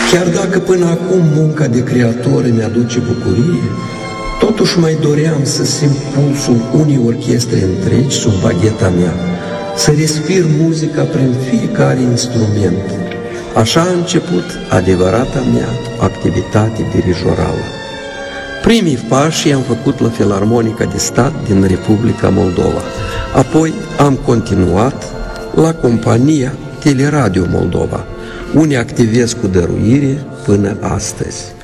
Chiar dacă până acum munca de creator îmi aduce bucurie, totuși mai doream să simt pulsul unei orchestre întregi sub bagheta mea, să respir muzica prin fiecare instrument. Așa a început adevărata mea activitate dirijorală. Primii pași i-am făcut la Filarmonica de Stat din Republica Moldova. Apoi am continuat la compania Teleradio Moldova, unde activez cu dăruire până astăzi.